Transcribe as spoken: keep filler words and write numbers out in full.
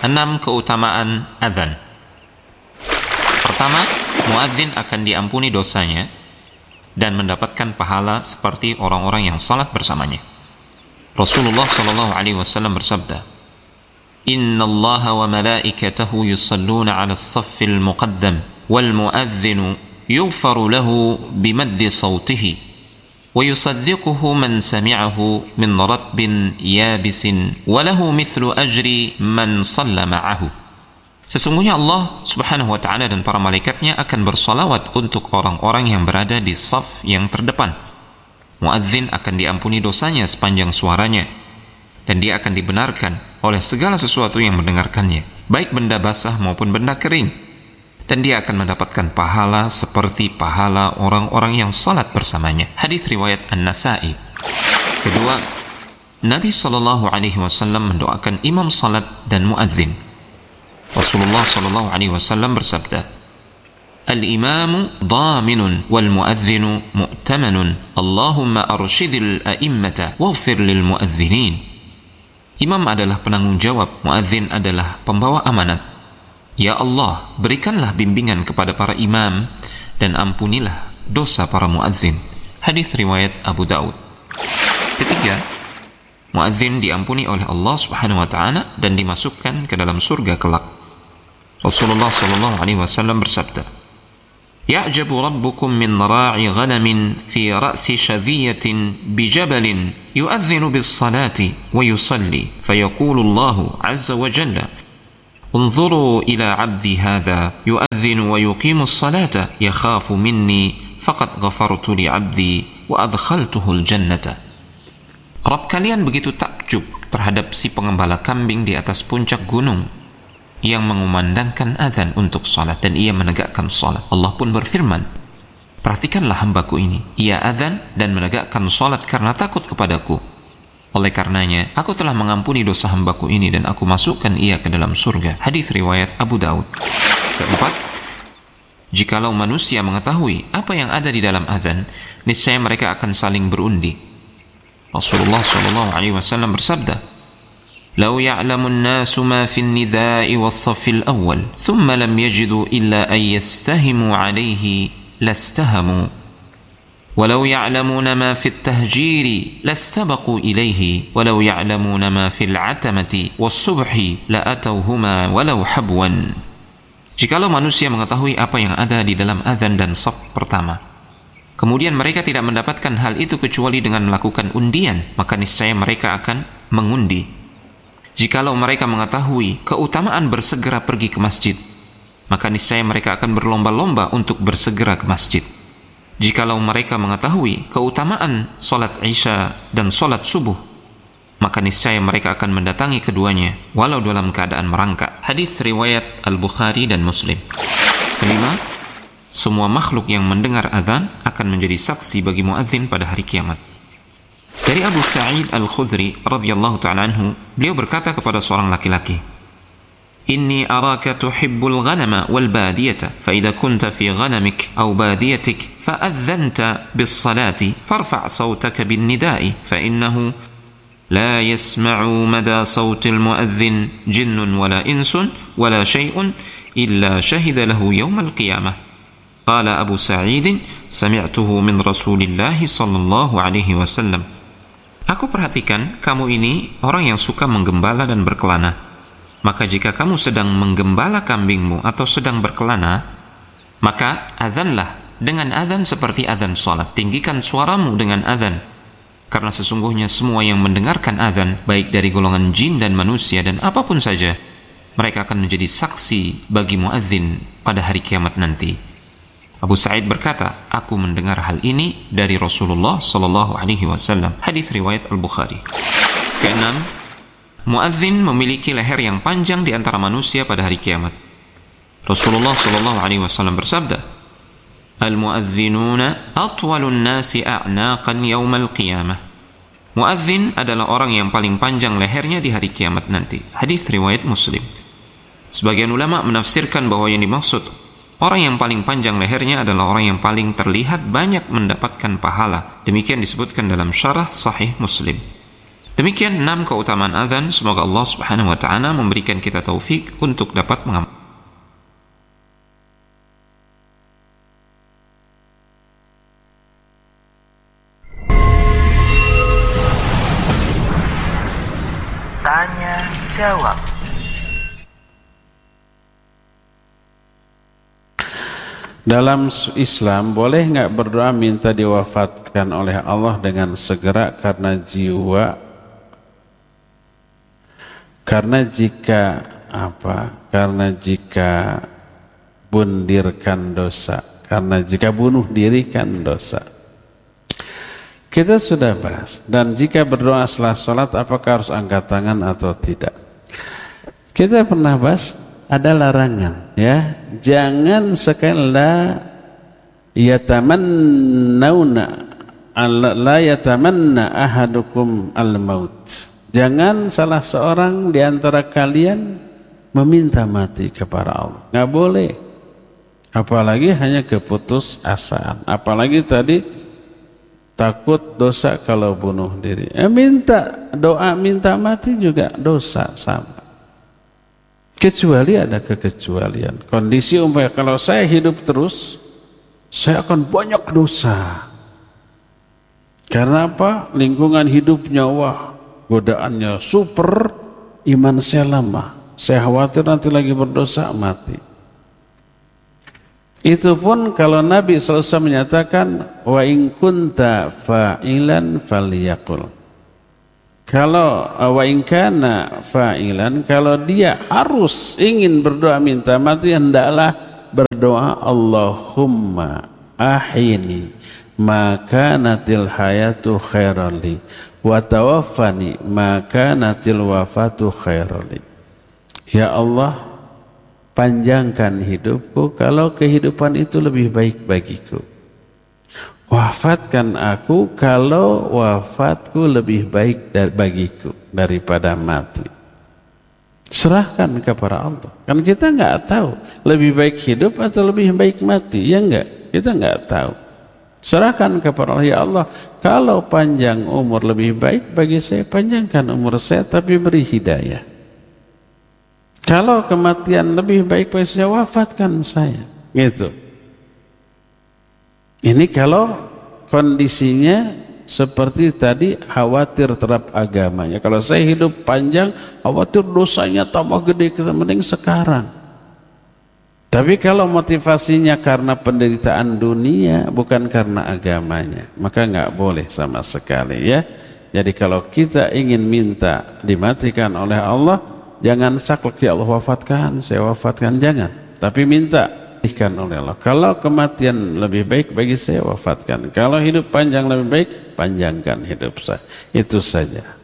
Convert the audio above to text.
Enam keutamaan adzan. Pertama, muadzin akan diampuni dosanya dan mendapatkan pahala seperti orang-orang yang salat bersamanya. Rasulullah sallallahu alaihi wasallam bersabda, "Inna Allah wa malaikatahu yusalluna 'ala as-saffil muqaddam wal muadzinu yughfaru lahu bimaddi sawtihi wa yusaddiquhu man sami'ahu min ratbin yabisin wa lahu mithlu ajri man shalla ma'ahu." Sesungguhnya Allah subhanahu wa ta'ala dan para malaikatnya akan bersalawat untuk orang-orang yang berada di saf yang terdepan. Muadzin akan diampuni dosanya sepanjang suaranya, dan dia akan dibenarkan oleh segala sesuatu yang mendengarkannya, baik benda basah maupun benda kering, dan dia akan mendapatkan pahala seperti pahala orang-orang yang salat bersamanya. Hadis riwayat An-Nasa'i. Kedua, Nabi sallallahu alaihi wasallam mendoakan imam salat dan muadzin. Rasulullah sallallahu alaihi wasallam bersabda, "Al-imamu dhaminun wal muadzinu mu'tamanun. Allahumma arshidil a'immata waghfir lil muadzinin." Imam adalah penanggung jawab, muadzin adalah pembawa amanat. Ya Allah, berikanlah bimbingan kepada para imam dan ampunilah dosa para muadzin. Hadis riwayat Abu Daud. Ketiga, muadzin diampuni oleh Allah Subhanahu wa taala dan dimasukkan ke dalam surga kelak. Rasulullah sallallahu alaihi wasallam bersabda, "Ya'jabu rabbukum min ra'i ghanamin fi ra'si shadhiyatin bi jabalin yu'adhdhinu bis salati wa yusalli fayaqulu Allah 'azza wa jalla انظروا إلى عبدي هذا يؤذن ويقيم الصلاة يخاف مني فقد غفرت لعبدي وأدخلته الجنة." Rabb kalian begitu takjub terhadap si pengembala kambing di atas puncak gunung yang mengumandangkan azan untuk salat dan ia menegakkan salat. Allah pun berfirman, "Perhatikanlah hambaku ini, ia azan dan menegakkan salat karena takut kepadaku. Oleh karenanya, aku telah mengampuni dosa hambaku ini dan aku masukkan ia ke dalam surga." Hadis riwayat Abu Daud. Keempat, jikalau manusia mengetahui apa yang ada di dalam azan, niscaya mereka akan saling berundi. Rasulullah sallallahu alaihi wasallam bersabda, "Lau ya'lamu an-nasu ma fi an-nidaa'i was-saff al-awwal, thumma lam yajidu illa an yastahimu 'alayhi lastahamu. Walau ya'lamuna ma fi at-tahjiri lastabaqu ilayhi, walau ya'lamuna ma fi al-'atamati was-subhi la atawhuma walau habwan." Jikalau manusia mengetahui apa yang ada di dalam azan dan saf pertama, kemudian mereka tidak mendapatkan hal itu kecuali dengan melakukan undian, maka niscaya mereka akan mengundi. Jikalau mereka mengetahui keutamaan bersegera pergi ke masjid, maka niscaya mereka akan berlomba-lomba untuk bersegera ke masjid. Jikalau mereka mengetahui keutamaan salat Isya dan salat subuh, maka niscaya mereka akan mendatangi keduanya walau dalam keadaan merangkak. Hadis riwayat Al-Bukhari dan Muslim. Kelima, semua makhluk yang mendengar azan akan menjadi saksi bagi muadzin pada hari kiamat. Dari Abu Sa'id Al-Khudri radhiyallahu ta'ala anhu, beliau berkata kepada seorang laki-laki, "Inni araka tuhibbul ghanama wal badiyata, fa idza kunta fi ghanamik aw badiyatik fa adzanta bis salati farfa' sawtaka bin nida'i fa innahu la yasma'u mada sawtil muadzin jinnun wala insun wala shay'un illa shahida lahu yawmal qiyamah." Qala Abu Sa'id, "Sami'tuhu min Rasulillah sallallahu alaihi wasallam." Aku perhatikan kamu ini orang yang suka menggembala dan berkelana. Maka jika kamu sedang menggembala kambingmu atau sedang berkelana, maka azanlah dengan azan seperti azan salat. Tinggikan suaramu dengan azan, karena sesungguhnya semua yang mendengarkan azan, baik dari golongan jin dan manusia dan apapun saja, mereka akan menjadi saksi bagi muadzin pada hari kiamat nanti. Abu Sa'id berkata, "Aku mendengar hal ini dari Rasulullah sallallahu alaihi wasallam." Hadis riwayat Al-Bukhari. Keenam, muadzin memiliki leher yang panjang di antara manusia pada hari kiamat. Rasulullah sallallahu alaihi wasallam bersabda, "Al-muadzinuna atwalun nasi a'naqan yaumal qiyamah." Muadzin adalah orang yang paling panjang lehernya di hari kiamat nanti. Hadis riwayat Muslim. Sebagian ulama menafsirkan bahwa yang dimaksud orang yang paling panjang lehernya adalah orang yang paling terlihat banyak mendapatkan pahala. Demikian disebutkan dalam syarah Sahih Muslim. Demikian enam keutamaan azan. Semoga Allah Subhanahu wa taala memberikan kita taufik untuk dapat mengamalkan. Tanya jawab. Dalam Islam boleh nggak berdoa minta diwafatkan oleh Allah dengan segera karena jiwa? Karena jika apa? Karena jika bundirkan dosa. Karena jika bunuh diri kan dosa. Kita sudah bahas. Dan jika berdoa setelah sholat apakah harus angkat tangan atau tidak? Kita pernah bahas ada larangan, ya. Jangan sekali la yatamannawna la yatamanna ahadukum al-maut. Jangan salah seorang di antara kalian meminta mati kepada Allah. Nggak boleh. Apalagi hanya keputus asaan. Apalagi tadi takut dosa kalau bunuh diri. Ya, minta doa minta mati juga dosa sama. Kecuali ada kekecualian. Kondisi umpamanya kalau saya hidup terus, saya akan banyak dosa. Karena apa? Lingkungan hidupnya wah, godaannya super, iman saya lemah. Saya khawatir nanti lagi berdosa mati. Itu pun kalau Nabi shallallahu alaihi wasallam menyatakan wa in kunta fa'ilan falyaqul. Kalau wa in kana fa'ilan, kalau dia harus ingin berdoa minta mati, hendaklah berdoa Allahumma ahini maka natil hayatu khairali wa tawaffani maka natil wafatu khairali. Ya Allah, panjangkan hidupku kalau kehidupan itu lebih baik bagiku. Wafatkan aku kalau wafatku lebih baik dari bagiku daripada mati. Serahkan kepada Allah. Kan kita nggak tahu lebih baik hidup atau lebih baik mati, ya enggak? Kita nggak tahu. Serahkan kepada Allah. Ya Allah, kalau panjang umur lebih baik bagi saya, panjangkan umur saya tapi beri hidayah. Kalau kematian lebih baik bagi saya, wafatkan saya. Gitu. Ini kalau kondisinya seperti tadi, khawatir terhadap agamanya. Kalau saya hidup panjang, khawatir dosanya tambah gede, kita mending sekarang. Tapi kalau motivasinya karena penderitaan dunia, bukan karena agamanya, maka nggak boleh sama sekali, ya. Jadi kalau kita ingin minta dimatikan oleh Allah, jangan saklek, ya Allah wafatkan, saya wafatkan, jangan. Tapi minta diberikan oleh Allah. Kalau kematian lebih baik bagi saya, wafatkan. Kalau hidup panjang lebih baik, panjangkan hidup saya. Itu saja.